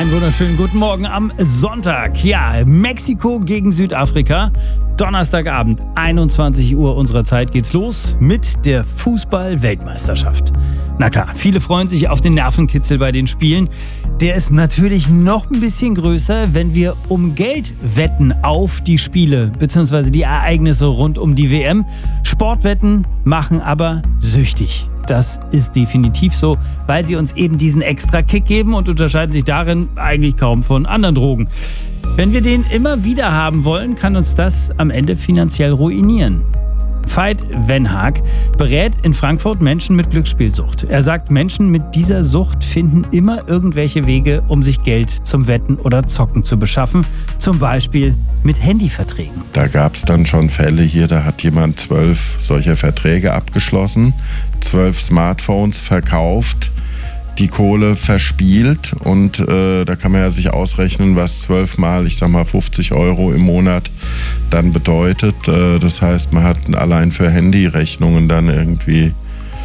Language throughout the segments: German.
Einen wunderschönen guten Morgen am Sonntag. Ja, Mexiko gegen Südafrika. Donnerstagabend, 21 Uhr unserer Zeit geht's los mit der Fußball-Weltmeisterschaft. Na klar, viele freuen sich auf den Nervenkitzel bei den Spielen. Der ist natürlich noch ein bisschen größer, wenn wir um Geld wetten auf die Spiele bzw. die Ereignisse rund um die WM. Sportwetten machen aber süchtig. Das ist definitiv so, weil sie uns eben diesen extra Kick geben und unterscheiden sich darin eigentlich kaum von anderen Drogen. Wenn wir den immer wieder haben wollen, kann uns das am Ende finanziell ruinieren. Veit Wenhaag berät in Frankfurt Menschen mit Glücksspielsucht. Er sagt, Menschen mit dieser Sucht finden immer irgendwelche Wege, um sich Geld zum Wetten oder Zocken zu beschaffen. Zum Beispiel mit Handyverträgen. Da gab es dann schon Fälle hier, da hat jemand 12 solcher Verträge abgeschlossen, 12 Smartphones verkauft, die Kohle verspielt und da kann man ja sich ausrechnen, was 12 mal, ich sag mal 50 € im Monat dann bedeutet. Das heißt, man hat allein für Handyrechnungen dann irgendwie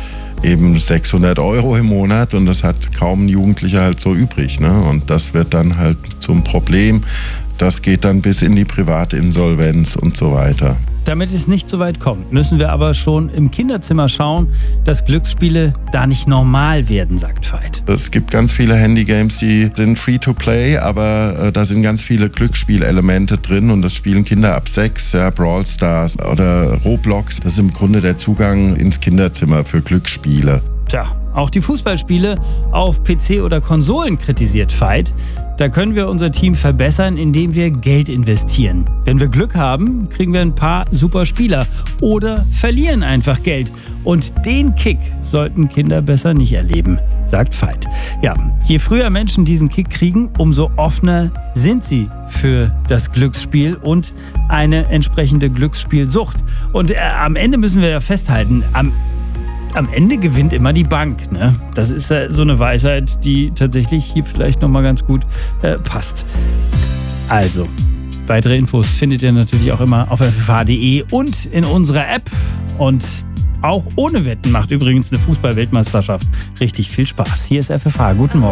eben 600 € im Monat und das hat kaum ein Jugendlicher halt so übrig, ne? Und das wird dann halt zum Problem. Das geht dann bis in die Privatinsolvenz und so weiter. Damit es nicht so weit kommt, müssen wir aber schon im Kinderzimmer schauen, dass Glücksspiele da nicht normal werden, sagt Veit. Es gibt ganz viele Handygames, die sind free-to-play, aber da sind ganz viele Glücksspielelemente drin und das spielen Kinder ab 6, ja, Brawl Stars oder Roblox. Das ist im Grunde der Zugang ins Kinderzimmer für Glücksspiele. Tja, auch die Fußballspiele auf PC oder Konsolen kritisiert Veit. Da können wir unser Team verbessern, indem wir Geld investieren. Wenn wir Glück haben, kriegen wir ein paar super Spieler oder verlieren einfach Geld. Und den Kick sollten Kinder besser nicht erleben, sagt Veit. Ja, je früher Menschen diesen Kick kriegen, umso offener sind sie für das Glücksspiel und eine entsprechende Glücksspielsucht. Und am Ende müssen wir ja festhalten, am Ende gewinnt immer die Bank, ne? Das ist so eine Weisheit, die tatsächlich hier vielleicht nochmal ganz gut passt. Also, weitere Infos findet ihr natürlich auch immer auf ffh.de und in unserer App. Und auch ohne Wetten macht übrigens eine Fußball-Weltmeisterschaft richtig viel Spaß. Hier ist FFH. Guten Morgen.